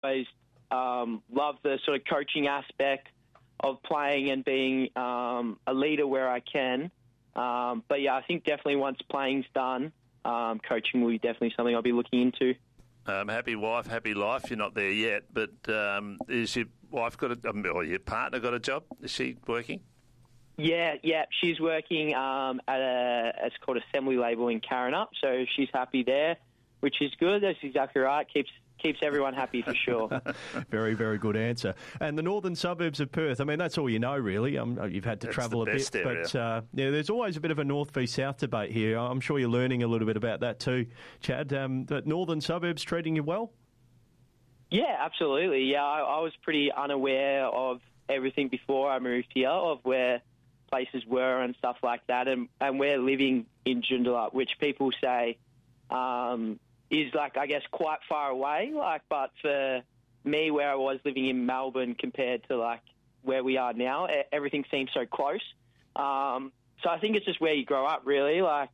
always love the sort of coaching aspect of playing and being a leader where I can. But yeah, I think definitely once playing's done, coaching will be definitely something I'll be looking into. Happy wife, happy life. You're not there yet, but is your wife or your partner got a job? Is she working? Yeah, she's working it's called Assembly Label in Karrinyup, so she's happy there, which is good. That's exactly right. Keeps everyone happy for sure. Very, very good answer. And the northern suburbs of Perth, I mean, that's all you know, really. You've had to travel a bit. Area. But there's always a bit of a north v south debate here. I'm sure you're learning a little bit about that too, Chad. The northern suburbs treating you well? Yeah, absolutely. Yeah, I was pretty unaware of everything before I moved here, of where places were and stuff like that. And we're living in Joondalup, which people say is, like, I guess, quite far away. But for me, where I was living in Melbourne compared to, like, where we are now, everything seems so close. So I think it's just where you grow up, really. Like,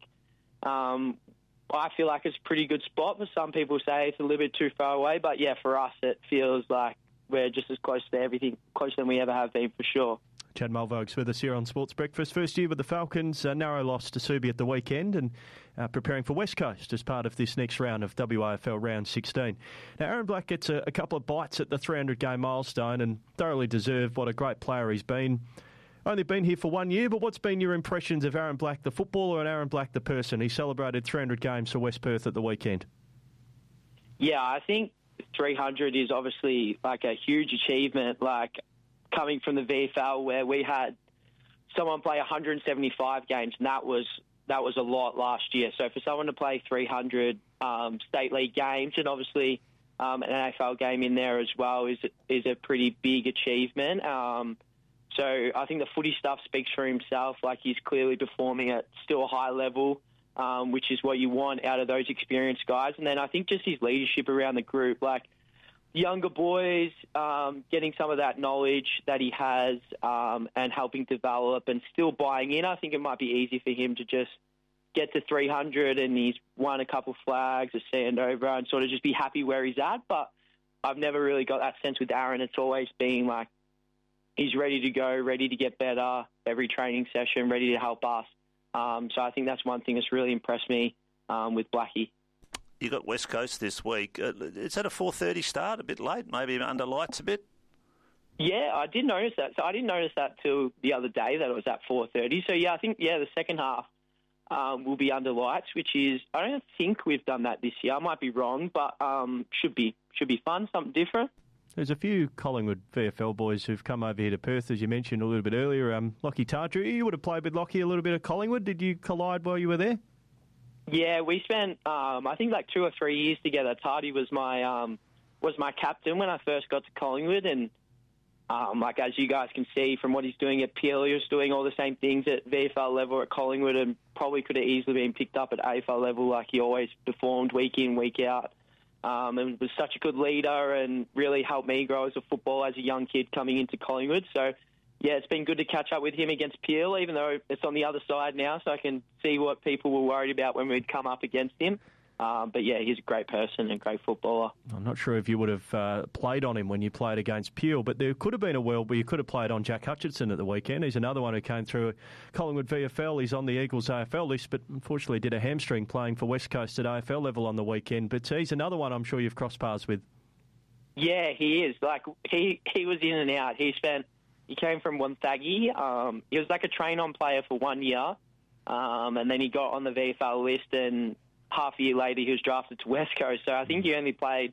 I feel like it's a pretty good spot. But some people say it's a little bit too far away. But, yeah, for us, it feels like we're just as close to everything, closer than we ever have been, for sure. Chad Mulvokes with us here on Sports Breakfast. First year with the Falcons, narrow loss to Subi at the weekend, and preparing for West Coast as part of this next round of WAFL Round 16. Now, Aaron Black gets a couple of bites at the 300-game milestone and thoroughly deserved. What a great player he's been. Only been here for 1 year, but what's been your impressions of Aaron Black, the footballer, and Aaron Black, the person? He celebrated 300 games for West Perth at the weekend. Yeah, I think 300 is obviously like a huge achievement, like coming from the VFL where we had someone play 175 games, and that was a lot last year. So for someone to play 300 state league games and obviously an AFL game in there as well is a pretty big achievement. So I think the footy stuff speaks for himself. Like, he's clearly performing at still a high level, which is what you want out of those experienced guys. And then I think just his leadership around the group, like younger boys getting some of that knowledge that he has and helping develop and still buying in. I think it might be easy for him to just get to 300 and he's won a couple flags, a Sandover, and sort of just be happy where he's at. But I've never really got that sense with Aaron. It's always been like he's ready to go, ready to get better every training session, ready to help us. So I think that's one thing that's really impressed me with Blackie. You got West Coast this week. Is that a 4:30 start? A bit late, maybe under lights a bit? Yeah, I did notice that. So I didn't notice that till the other day that it was at 4:30. So yeah, I think the second half will be under lights, which is, I don't think we've done that this year. I might be wrong, but should be fun, something different. There's a few Collingwood VFL boys who've come over here to Perth, as you mentioned a little bit earlier. Lockie Tardrew, you would have played with Lockie a little bit at Collingwood. Did you collide while you were there? Yeah, we spent, I think, like 2 or 3 years together. Tardy was my captain when I first got to Collingwood, and like, as you guys can see from what he's doing at Peel, he was doing all the same things at VFL level at Collingwood, and probably could have easily been picked up at AFL level. Like, he always performed week in, week out, and was such a good leader, and really helped me grow as a footballer as a young kid coming into Collingwood. So yeah, it's been good to catch up with him against Peel, even though it's on the other side now, so I can see what people were worried about when we'd come up against him. But yeah, he's a great person and a great footballer. I'm not sure if you would have played on him when you played against Peel, but there could have been a world where you could have played on Jack Hutchinson at the weekend. He's another one who came through Collingwood VFL. He's on the Eagles AFL list, but unfortunately did a hamstring playing for West Coast at AFL level on the weekend. But he's another one I'm sure you've crossed paths with. Yeah, he is. Like, he was in and out. He came from Wonthaggi. He was like a train-on player for 1 year, and then he got on the VFL list, and half a year later he was drafted to West Coast. So I think he only played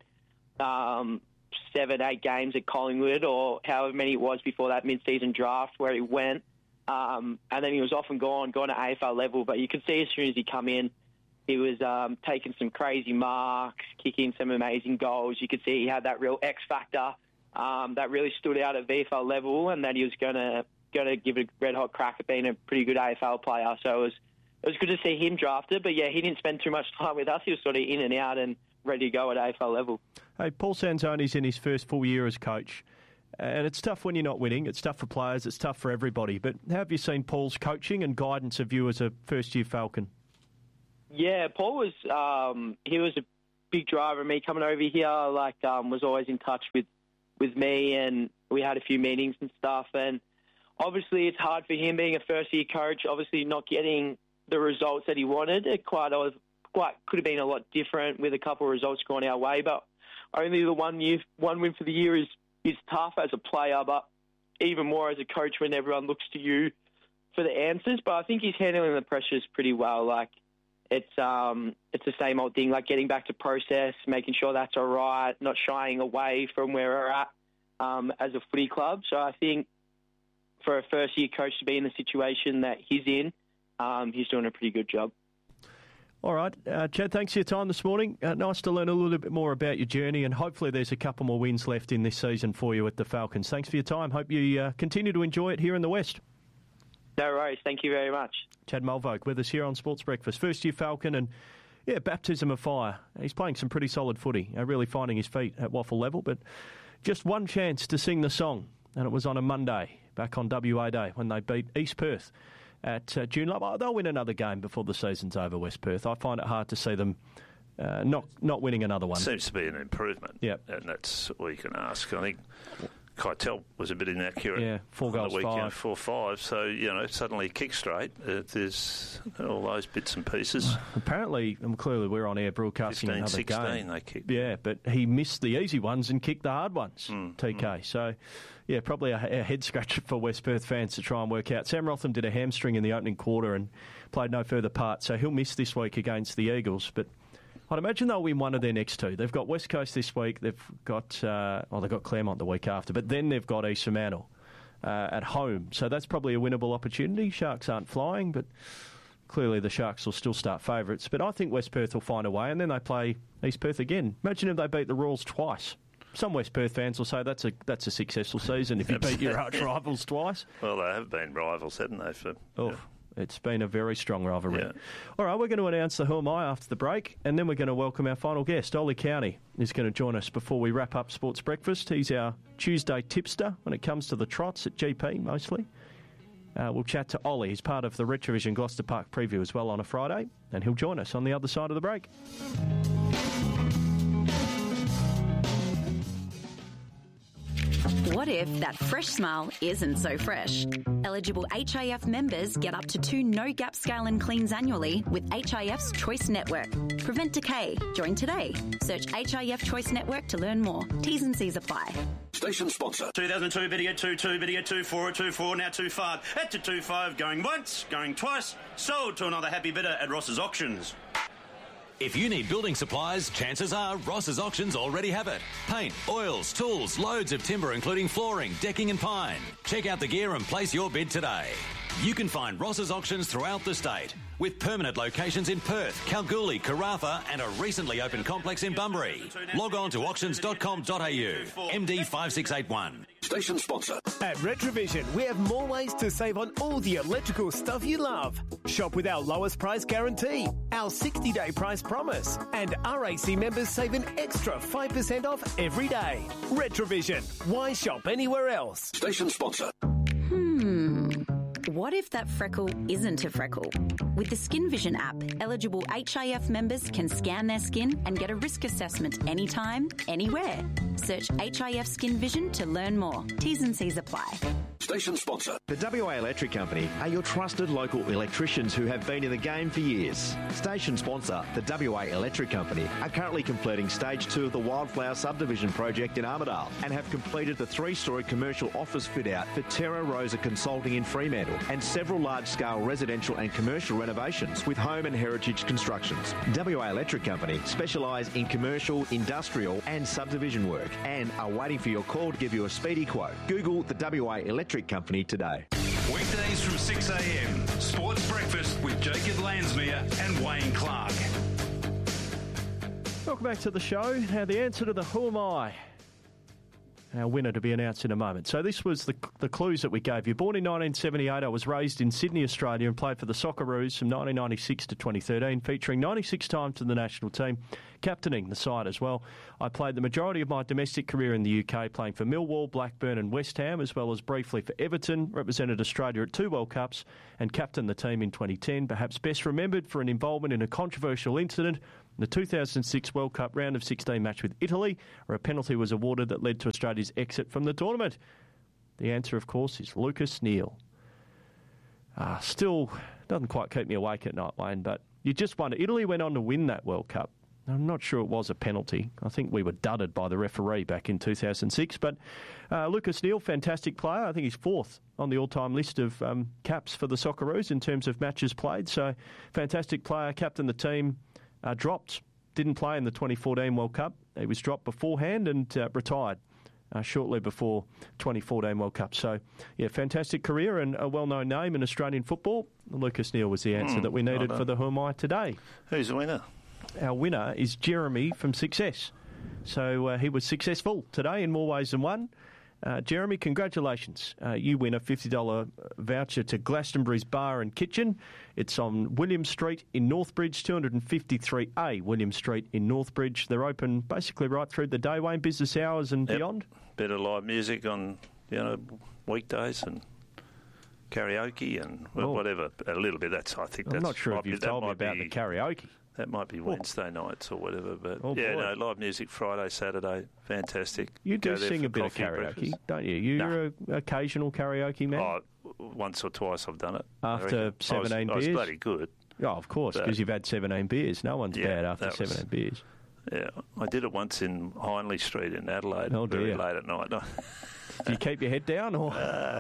7-8 games at Collingwood, or however many it was before that mid-season draft where he went. And then he was off and gone to AFL level. But you could see as soon as he come in, he was taking some crazy marks, kicking some amazing goals. You could see he had that real X factor that really stood out at VFL level, and that he was going to give it a red-hot crack at being a pretty good AFL player. So it was good to see him drafted, but yeah, he didn't spend too much time with us. He was sort of in and out and ready to go at AFL level. Hey, Paul Sanzoni's in his first full year as coach, and it's tough when you're not winning. It's tough for players. It's tough for everybody. But how have you seen Paul's coaching and guidance of you as a first-year Falcon? Yeah, Paul was he was a big driver of me coming over here. Was always in touch with me, and we had a few meetings and stuff. And obviously, it's hard for him being a first-year coach. Obviously, not getting the results that he wanted. It quite could have been a lot different with a couple of results going our way. But only the one win for the year is tough as a player, but even more as a coach when everyone looks to you for the answers. But I think he's handling the pressures pretty well. It's the same old thing, like getting back to process, making sure that's all right, not shying away from where we're at as a footy club. So I think for a first-year coach to be in the situation that he's in, he's doing a pretty good job. All right, Chad, thanks for your time this morning. Nice to learn a little bit more about your journey, and hopefully there's a couple more wins left in this season for you at the Falcons. Thanks for your time. Hope you continue to enjoy it here in the West. No worries. Thank you very much. Chad Mulvogue with us here on Sports Breakfast. First-year Falcon and, baptism of fire. He's playing some pretty solid footy, really finding his feet at waffle level, but just one chance to sing the song, and it was on a Monday, back on WA Day, when they beat East Perth at Joondalup. They'll win another game before the season's over, West Perth. I find it hard to see them not winning another one. Seems to be an improvement, and that's all you can ask. I think Keitel was a bit inaccurate. Yeah, 4 goals, on the weekend, 5. 4-5. So, suddenly kick straight. There's all those bits and pieces. Apparently, clearly we're on air broadcasting 15, another 16 game. They kicked. Yeah, but he missed the easy ones and kicked the hard ones, TK. So, probably a head-scratcher for West Perth fans to try and work out. Sam Rotham did a hamstring in the opening quarter and played no further part, so he'll miss this week against the Eagles. But I'd imagine they'll win one of their next two. They've got West Coast this week. They've got Claremont the week after, but then they've got East Fremantle at home. So that's probably a winnable opportunity. Sharks aren't flying, but clearly the Sharks will still start favourites. But I think West Perth will find a way, and then they play East Perth again. Imagine if they beat the Royals twice. Some West Perth fans will say that's a successful season if you beat your arch rivals twice. Well, they have been rivals, haven't they? It's been a very strong rivalry. Yeah. All right, we're going to announce the Who Am I after the break, and then we're going to welcome our final guest. Ollie County is going to join us before we wrap up Sports Breakfast. He's our Tuesday tipster when it comes to the trots at GP, mostly. We'll chat to Ollie. He's part of the Retrovision Gloucester Park preview as well on a Friday, and he'll join us on the other side of the break. What if that fresh smile isn't so fresh? Eligible HIF members get up to 2 no-gap scale and cleans annually with HIF's Choice Network. Prevent decay. Join today. Search HIF Choice Network to learn more. T's and C's apply. Station sponsor. 2002 Video 22, Video 24, 24, now 25. At to 25, going once, going twice. Sold to another happy bidder at Ross's Auctions. If you need building supplies, chances are Ross's Auctions already have it. Paint, oils, tools, loads of timber including flooring, decking and pine. Check out the gear and place your bid today. You can find Ross's Auctions throughout the state, with permanent locations in Perth, Kalgoorlie, Karratha and a recently opened complex in Bunbury. Log on to auctions.com.au. MD 5681. Station sponsor. At Retrovision, we have more ways to save on all the electrical stuff you love. Shop with our lowest price guarantee, our 60-day price promise, and RAC members save an extra 5% off every day. Retrovision. Why shop anywhere else? Station sponsor. What if that freckle isn't a freckle? With the Skin Vision app, eligible HIF members can scan their skin and get a risk assessment anytime, anywhere. Search HIF Skin Vision to learn more. T's and C's apply. Station sponsor. The WA Electric Company are your trusted local electricians who have been in the game for years. Station sponsor, the WA Electric Company, are currently completing Stage 2 of the Wildflower Subdivision project in Armidale and have completed the 3-storey commercial office fit-out for Terra Rosa Consulting in Fremantle and several large-scale residential and commercial renovations with home and heritage constructions. WA Electric Company specialise in commercial, industrial and subdivision work and are waiting for your call to give you a speedy quote. Google the WA Electric Company today. Weekdays from 6 a.m. Sports Breakfast with Jacob Lansmere and Wayne Clark. Welcome back to the show. Now, the answer to the Who Am I? Our winner to be announced in a moment. So this was the clues that we gave you. Born in 1978, I was raised in Sydney, Australia and played for the Socceroos from 1996 to 2013, featuring 96 times to the national team, captaining the side as well. I played the majority of my domestic career in the UK, playing for Millwall, Blackburn and West Ham, as well as briefly for Everton, represented Australia at 2 World Cups and captained the team in 2010, perhaps best remembered for an involvement in a controversial incident The 2006 World Cup round of 16 match with Italy, where a penalty was awarded that led to Australia's exit from the tournament. The answer, of course, is Lucas Neal. Still doesn't quite keep me awake at night, Wayne, but you just wonder. Italy went on to win that World Cup. I'm not sure it was a penalty. I think we were dudded by the referee back in 2006. But Lucas Neal, fantastic player. I think he's fourth on the all-time list of caps for the Socceroos in terms of matches played. So fantastic player, captained the team, dropped, didn't play in the 2014 World Cup. He was dropped beforehand and retired shortly before 2014 World Cup. So, yeah, fantastic career and a well-known name in Australian football. Lucas Neal was the answer that we needed for the Who Am I today. Who's the winner? Our winner is Jeremy from Success. So he was successful today in more ways than one. Jeremy, congratulations. You win a $50 voucher to Glastonbury's Bar and Kitchen. It's on William Street in Northbridge, 253A William Street in Northbridge. They're open basically right through the day, Wayne, business hours and beyond. Bit of live music on, weekdays and karaoke and whatever. A little bit. I think that's... I'm not sure if you've told me about the karaoke. That might be Wednesday nights or whatever, but live music Friday, Saturday, fantastic. You do sing a bit of karaoke, breakfast. Don't you? You're an occasional karaoke man? Once or twice I've done it. After 17 beers? I was bloody good. Oh, of course, because you've had 17 beers. No one's bad after 17 beers. Yeah, I did it once in Hindley Street in Adelaide, very late at night. Do you keep your head down? Or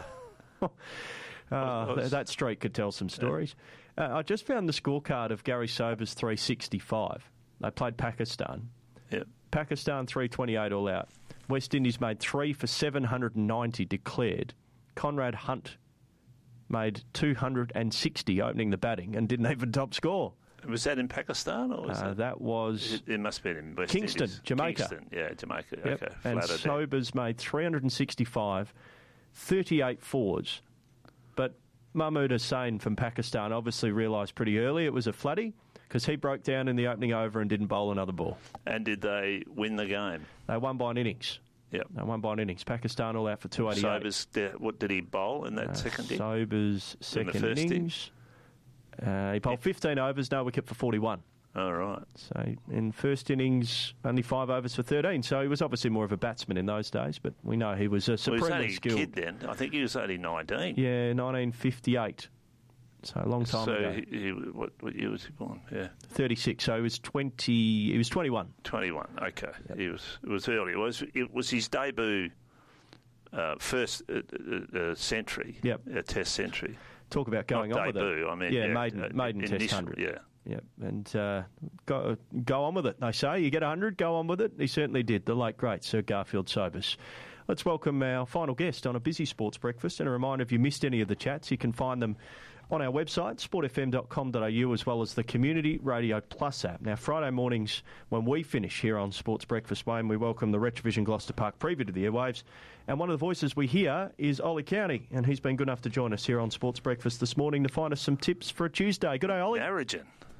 that street could tell some stories. I just found the scorecard of Gary Sober's 365. They played Pakistan. Yep. Pakistan 328 all out. West Indies made 3 for 790 declared. Conrad Hunt made 260 opening the batting and didn't even top score. Was that in Pakistan? Or was that was... It must have been in West Kingston, Indies. Jamaica. Kingston, Jamaica. Yep. Okay, and Sobers made 365, 38 fours. But Mahmood Hussain from Pakistan obviously realised pretty early it was a flatty because he broke down in the opening over and didn't bowl another ball. And did they win the game? They won by an innings. Yep. They won by an innings. Pakistan all out for 288. Sobers, what did he bowl in that second innings? Sobers' second innings. He bowled 15 overs, no wicket for 41. All right. So in first innings, only 5 overs for 13. So he was obviously more of a batsman in those days, but we know he was supremely skilled. He was only a kid then. I think he was only 19. Yeah, 1958. So a long time ago. So what year was he born? Yeah. 36. So he was 20. He was 21. 21. Okay. Yep. It was early. It was his debut first century. Yep. Test century. Talk about going Not on debut, with it. I mean, maiden Test 100. Yeah. Yep, and go on with it, they say. You get 100, go on with it. He certainly did, the late, great Sir Garfield Sobers. Let's welcome our final guest on a busy sports breakfast. And a reminder, if you missed any of the chats, you can find them on our website, sportfm.com.au, as well as the Community Radio Plus app. Now, Friday mornings, when we finish here on Sports Breakfast, Wayne, we welcome the Retrovision Gloucester Park preview to the airwaves. And one of the voices we hear is Ollie County, and he's been good enough to join us here on Sports Breakfast this morning to find us some tips for a Tuesday. Good day, Ollie. Narrogin.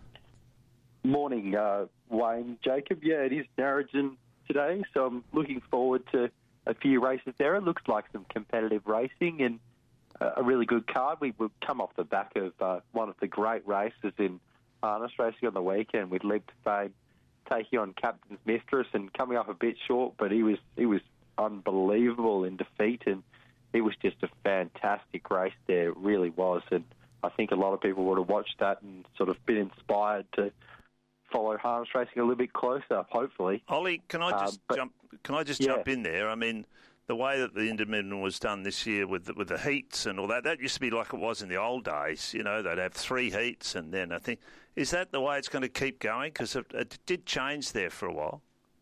Morning, Wayne, Jacob. Yeah, it is Narrogin today, so I'm looking forward to a few races there. It looks like some competitive racing and a really good card. We would come off the back of one of the great races in harness racing on the weekend with Leap to Fame taking on Captain's Mistress and coming up a bit short, but he was unbelievable in defeat, and it was just a fantastic race there. It really was, and I think a lot of people would have watched that and sort of been inspired to follow harness racing a little bit closer, hopefully. Ollie, can I just jump in there? I mean, the way that the Indomitable was done this year with the heats and all that used to be like it was in the old days. You know, they'd have 3 heats, and then I think, is that the way it's going to keep going? Because it did change there for a while.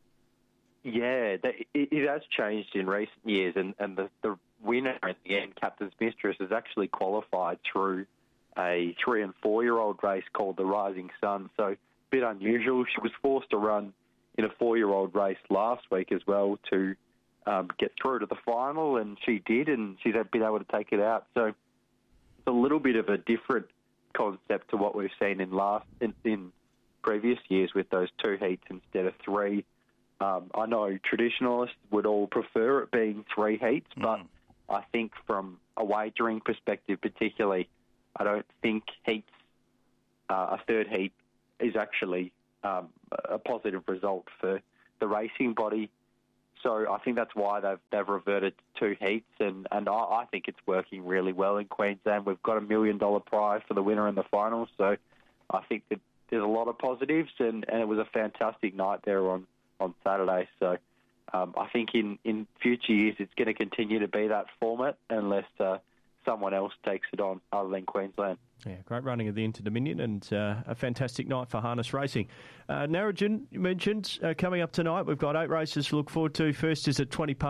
Yeah, it has changed in recent years, and the winner at the end, Captain's Mistress, has actually qualified through a 3- and 4-year-old race called the Rising Sun. So bit unusual. She was forced to run in a 4-year-old race last week as well to get through to the final, and she did, and she's been able to take it out. So it's a little bit of a different concept to what we've seen in previous years with those 2 heats instead of 3. I know traditionalists would all prefer it being 3 heats, but I think from a wagering perspective particularly, I don't think heats, a 3rd heat, is actually a positive result for the racing body. So I think that's why they've reverted to 2 heats, and I think it's working really well in Queensland. We've got $1 million prize for the winner in the final, so I think that there's a lot of positives, and it was a fantastic night there on Saturday. So I think in future years it's going to continue to be that format unless someone else takes it on other than Queensland. Yeah, great running of the Inter-Dominion and a fantastic night for harness racing. Narrogin, you mentioned, coming up tonight, we've got 8 races to look forward to. First is at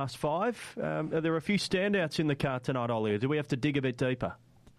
5:20. There are a few standouts in the car tonight, Ollie. Do we have to dig a bit deeper?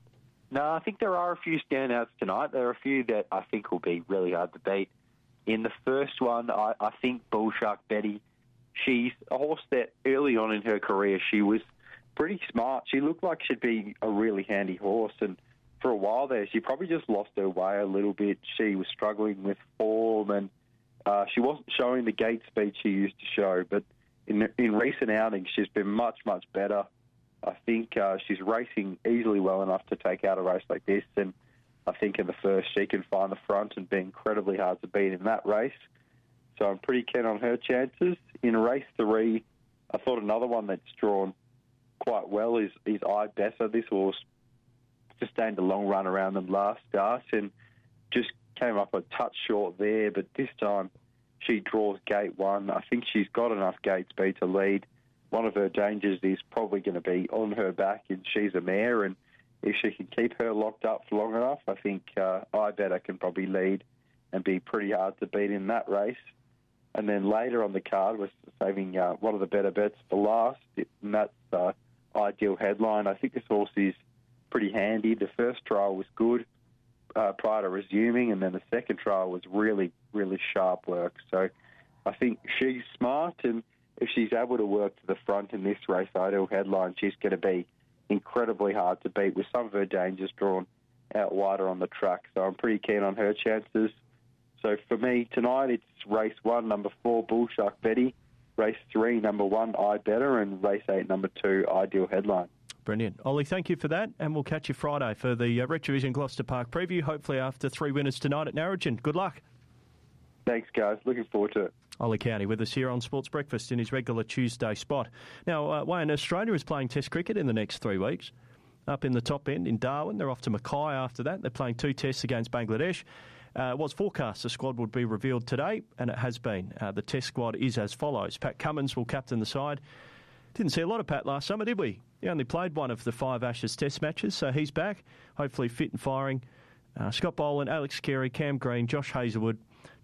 No, I think there are a few standouts tonight. There are a few that I think will be really hard to beat. In the first one, I think Bullshark Betty, she's a horse that early on in her career, she was pretty smart. She looked like she'd be a really handy horse, and for a while there, she probably just lost her way a little bit. She was struggling with form, and she wasn't showing the gate speed she used to show. But in recent outings, she's been much, much better. I think she's racing easily well enough to take out a race like this, and I think in the first she can find the front and be incredibly hard to beat in that race. So I'm pretty keen on her chances. In race 3, I thought another one that's drawn quite well is I Better. This horse sustained a long run around them last start and just came up a touch short there, but this time she draws gate 1. I think she's got enough gate speed to lead. One of her dangers is probably going to be on her back, and she's a mare, and if she can keep her locked up for long enough, I think I Better can probably lead and be pretty hard to beat in that race. And then later on the card, we're saving one of the better bets for last, and that's Ideal Headline. I think this horse is pretty handy. The first trial was good prior to resuming, and then the second trial was really, really sharp work. So I think she's smart, and if she's able to work to the front in this race, Ideal Headline, she's going to be incredibly hard to beat with some of her dangers drawn out wider on the track. So I'm pretty keen on her chances. So for me tonight, it's race 1, number 4, Bullshark Betty, race 3, number 1, I Better, and race 8, number 2, Ideal Headline. Brilliant. Ollie, thank you for that, and we'll catch you Friday for the Retrovision Gloucester Park preview, hopefully after 3 winners tonight at Narrogin. Good luck. Thanks, guys. Looking forward to it. Ollie County with us here on Sports Breakfast in his regular Tuesday spot. Now, Wayne, Australia is playing Test cricket in the next 3 weeks. Up in the top end in Darwin. They're off to Mackay after that. They're playing 2 tests against Bangladesh. It was forecast the squad would be revealed today, and it has been. The Test squad is as follows. Pat Cummins will captain the side. Didn't see a lot of Pat last summer, did we? He only played one of the 5 Ashes Test matches, so he's back, hopefully fit and firing. Scott Boland, Alex Carey, Cam Green, Josh Hazlewood,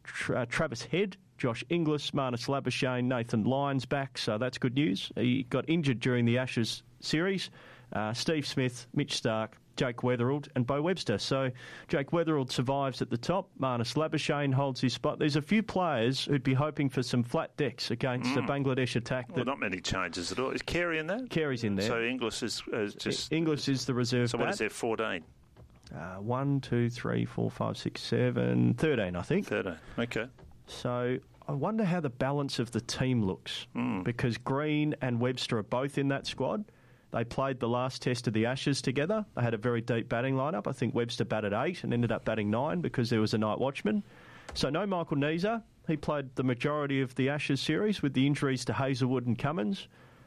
Travis Head, Josh Inglis, Marnus Labuschagne, Nathan Lyons back, so that's good news. He got injured during the Ashes series. Steve Smith, Mitch Stark, Jake Weatherald and Bo Webster. So Jake Weatherald survives at the top. Marnus Labuschagne holds his spot. There's a few players who'd be hoping for some flat decks against the Bangladesh attack. Well, not many changes at all. Is Carey in there? Carey's in there. So Inglis is just... Inglis is the reserve So bat. what is there, 14? 1, 2, 3, 4, 5, 6, 7, 13, I think. 13, okay. So I wonder how the balance of the team looks because Green and Webster are both in that squad. They played the last test of the Ashes together. They had a very deep batting lineup. I think Webster batted 8 and ended up batting 9 because there was a night watchman. So no Michael Neser. He played the majority of the Ashes series with the injuries to Hazlewood and Cummins.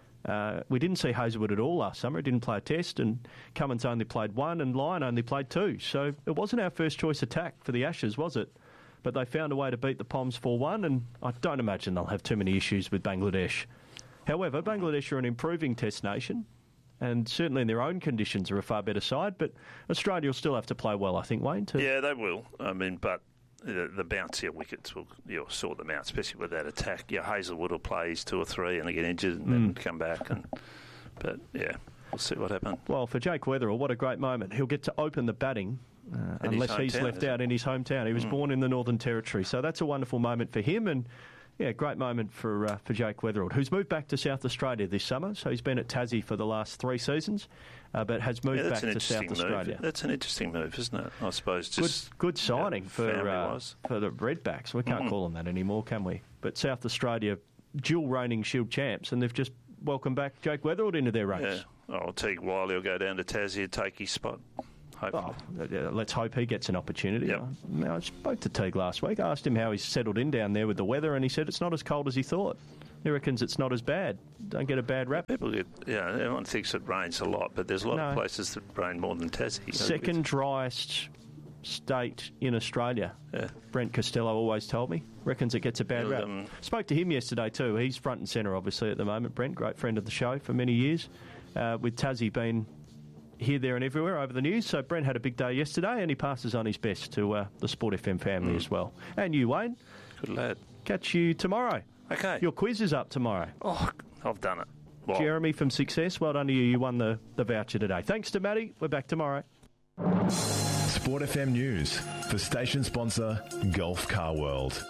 We didn't see Hazlewood at all last summer. He didn't play a test, and Cummins only played 1 and Lyon only played 2. So it wasn't our first choice attack for the Ashes, was it? But they found a way to beat the Poms 4-1, and I don't imagine they'll have too many issues with Bangladesh. However, Bangladesh are an improving test nation, and certainly in their own conditions are a far better side, but Australia will still have to play well, I think, Wayne. Yeah, they will. I mean, but the bouncier wickets will sort them out, especially with that attack. Yeah, Hazlewood will play his 2 or 3 and they get injured and then come back. But, yeah, we'll see what happens. Well, for Jake Weatherall, what a great moment. He'll get to open the batting unless he's left out in his hometown. He was born in the Northern Territory, so that's a wonderful moment for him, and yeah, great moment for Jake Weatherald, who's moved back to South Australia this summer. So he's been at Tassie for the last 3 seasons, but has moved back to South Australia. That's an interesting move, isn't it? I suppose just good signing for the Redbacks. We can't call them that anymore, can we? But South Australia, dual reigning Shield champs, and they've just welcomed back Jake Weatherald into their ranks. Yeah. Teague Wiley will go down to Tassie and take his spot. Let's hope he gets an opportunity. Yep. I spoke to Teague last week. I asked him how he's settled in down there with the weather, and he said it's not as cold as he thought. He reckons it's not as bad. Don't get a bad rap. Everyone thinks it rains a lot, but there's a lot of places that rain more than Tassie. Second driest state in Australia. Yeah. Brent Costello always told me. Reckons it gets a bad rap. Spoke to him yesterday too. He's front and centre, obviously, at the moment. Brent, great friend of the show for many years. With Tassie being here, there and everywhere over the news. So Brent had a big day yesterday, and he passes on his best to the Sport FM family as well. And you, Wayne. Good lad. Catch you tomorrow. Okay. Your quiz is up tomorrow. Oh, I've done it. Wow. Jeremy from Success, well done to you. You won the voucher today. Thanks to Matty. We're back tomorrow. Sport FM News for station sponsor Gulf Car World.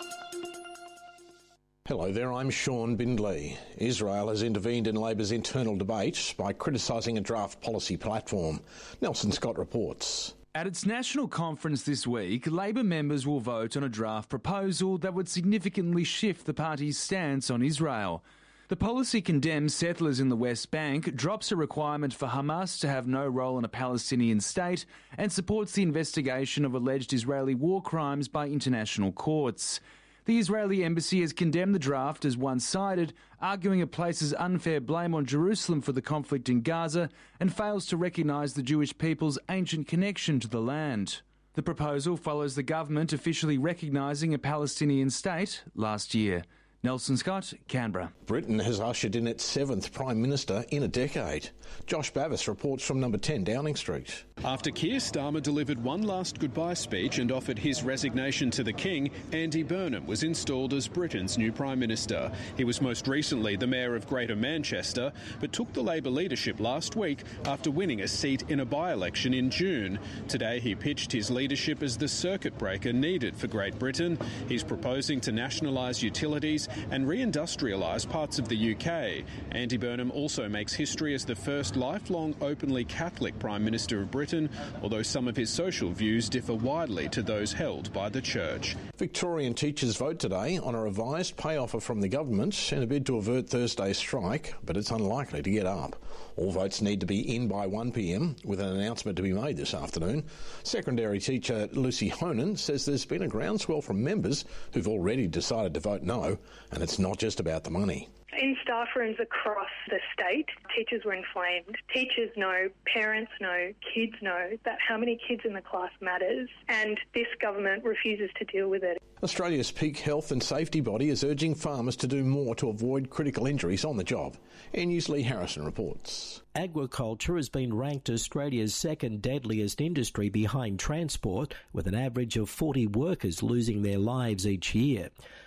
Hello there, I'm Sean Bindley. Israel has intervened in Labor's internal debate by criticising a draft policy platform. Nelson Scott reports. At its national conference this week, Labor members will vote on a draft proposal that would significantly shift the party's stance on Israel. The policy condemns settlers in the West Bank, drops a requirement for Hamas to have no role in a Palestinian state, and supports the investigation of alleged Israeli war crimes by international courts. The Israeli embassy has condemned the draft as one-sided, arguing it places unfair blame on Jerusalem for the conflict in Gaza and fails to recognise the Jewish people's ancient connection to the land. The proposal follows the government officially recognising a Palestinian state last year. Nelson Scott, Canberra. Britain has ushered in its 7th Prime Minister in a decade. Josh Bavis reports from number 10 Downing Street. After Keir Starmer delivered one last goodbye speech and offered his resignation to the King, Andy Burnham was installed as Britain's new Prime Minister. He was most recently the Mayor of Greater Manchester, but took the Labour leadership last week after winning a seat in a by-election in June. Today he pitched his leadership as the circuit breaker needed for Great Britain. He's proposing to nationalise utilities and reindustrialise parts of the UK. Andy Burnham also makes history as the first lifelong openly Catholic Prime Minister of Britain, although some of his social views differ widely to those held by the Church. Victorian teachers vote today on a revised pay offer from the government in a bid to avert Thursday's strike, but it's unlikely to get up. All votes need to be in by 1 p.m, with an announcement to be made this afternoon. Secondary teacher Lucy Honan says there's been a groundswell from members who've already decided to vote no, and it's not just about the money. In staff rooms across the state, teachers were inflamed. Teachers know, parents know, kids know that how many kids in the class matters, and this government refuses to deal with it. Australia's peak health and safety body is urging farmers to do more to avoid critical injuries on the job. NU's Lee Harrison reports. Agriculture has been ranked Australia's second deadliest industry behind transport, with an average of 40 workers losing their lives each year.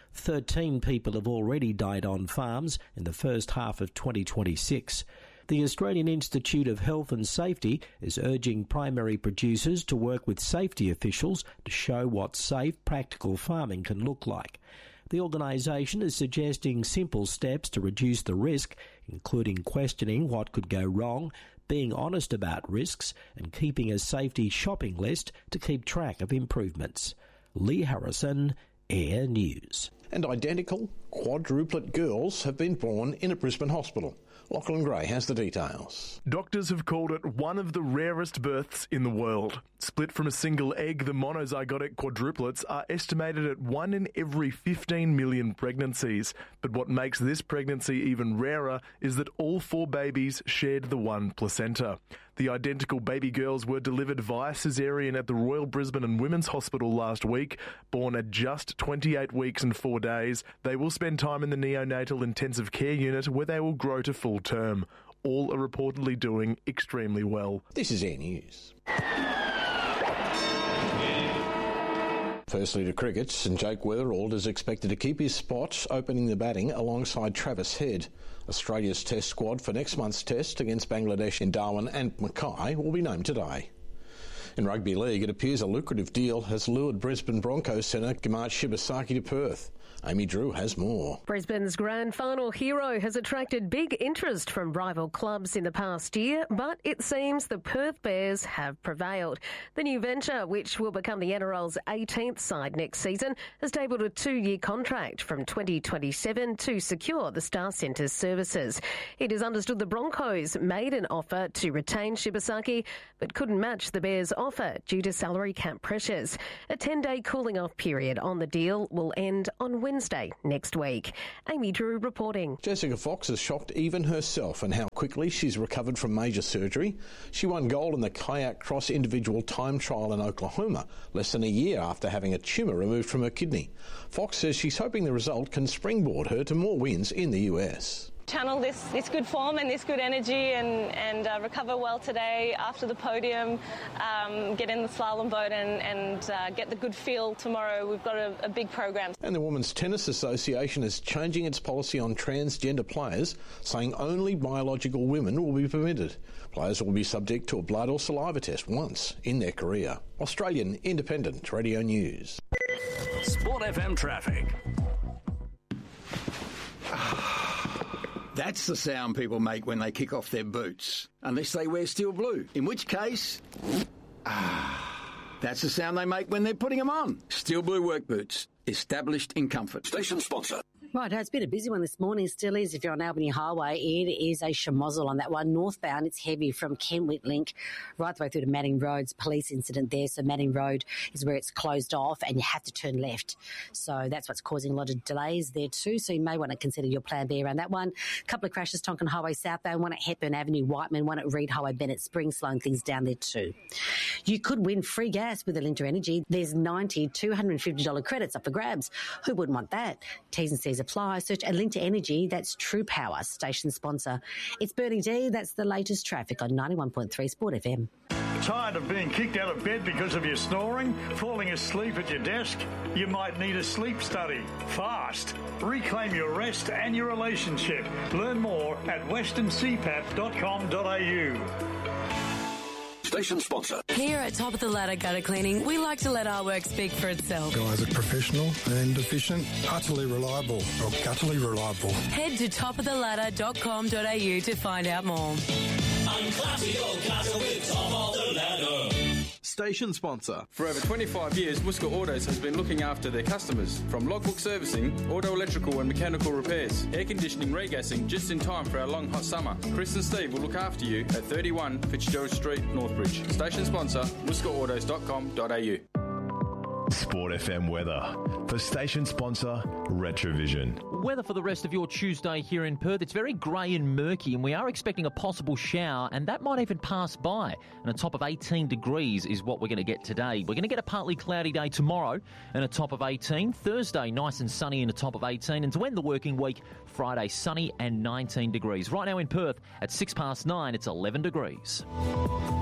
13 people have already died on farms in the first half of 2026. The Australian Institute of Health and Safety is urging primary producers to work with safety officials to show what safe, practical farming can look like. The organisation is suggesting simple steps to reduce the risk, including questioning what could go wrong, being honest about risks, and keeping a safety shopping list to keep track of improvements. Lee Harrison, Air News. And identical quadruplet girls have been born in a Brisbane hospital. Lachlan Gray has the details. Doctors have called it one of the rarest births in the world. Split from a single egg, the monozygotic quadruplets are estimated at 1 in every 15 million pregnancies. But what makes this pregnancy even rarer is that all 4 babies shared the one placenta. The identical baby girls were delivered via caesarean at the Royal Brisbane and Women's Hospital last week. Born at just 28 weeks and 4 days, they will spend time in the neonatal intensive care unit where they will grow to full term. All are reportedly doing extremely well. This is Air News. Firstly to cricket, and Jake Weatherald is expected to keep his spot opening the batting alongside Travis Head. Australia's test squad for next month's test against Bangladesh in Darwin and Mackay will be named today. In rugby league, it appears a lucrative deal has lured Brisbane Broncos centre Gamache Shibasaki to Perth. Amy Drew has more. Brisbane's grand final hero has attracted big interest from rival clubs in the past year, but it seems the Perth Bears have prevailed. The new venture, which will become the NRL's 18th side next season, has tabled a 2-year contract from 2027 to secure the Star Centre's services. It is understood the Broncos made an offer to retain Shibasaki, but couldn't match the Bears' offer due to salary cap pressures. A 10-day cooling-off period on the deal will end on Wednesday next week. Amy Drew reporting. Jessica Fox has shocked even herself in how quickly she's recovered from major surgery. She won gold in the kayak cross individual time trial in Oklahoma, less than a year after having a tumour removed from her kidney. Fox says she's hoping the result can springboard her to more wins in the US. Channel this good form and this good energy and recover well today after the podium, get in the slalom boat and get the good feel tomorrow. We've got a big program. And the Women's Tennis Association is changing its policy on transgender players, saying only biological women will be permitted. Players will be subject to a blood or saliva test once in their career. Australian Independent Radio News. Sport FM traffic. That's the sound people make when they kick off their boots, unless they wear steel blue, in which case, that's the sound they make when they're putting them on. Steel blue work boots, established in comfort. Station sponsor. Right, it's been a busy one this morning, still is. If you're on Albany Highway, it is a schmozzle on that one. Northbound, it's heavy from Kentwit Link right the way through to Manning Road's police incident there. So Manning Road is where it's closed off and you have to turn left. So that's what's causing a lot of delays there too. So you may want to consider your plan B around that one. A couple of crashes, Tonkin Highway southbound, one at Hepburn Avenue, Whiteman, one at Reed Highway, Bennett Springs, slowing things down there too. You could win free gas with Alinta Energy. There's $90, $250 credits up for grabs. Who wouldn't want that? T's and C's apply. Search Alinta Energy, that's True Power, station sponsor. It's Bernie D, that's the latest traffic on 91.3 Sport FM. Tired of being kicked out of bed because of your snoring? Falling asleep at your desk? You might need a sleep study. Fast. Reclaim your rest and your relationship. Learn more at westerncpap.com.au. Station sponsor. Here at Top of the Ladder Gutter Cleaning, we like to let our work speak for itself. Guys are professional and efficient, utterly reliable, or gutterly reliable. Head to topoftheladder.com.au to find out more. Unclassy your gutter with Top of the Ladder. Station sponsor. For over 25 years, Muska Autos has been looking after their customers. From logbook servicing, auto electrical and mechanical repairs, air conditioning, regassing, just in time for our long hot summer. Chris and Steve will look after you at 31 Fitzgerald Street, Northbridge. Station sponsor, muskaautos.com.au. Sport FM weather for station sponsor Retrovision. Weather for the rest of your Tuesday here in Perth. It's very grey and murky and we are expecting a possible shower and that might even pass by. And a top of 18 degrees is what we're going to get today. We're going to get a partly cloudy day tomorrow and a top of 18. Thursday nice and sunny and a top of 18. And to end the working week, Friday sunny and 19 degrees. Right now in Perth at 9:06, it's 11 degrees.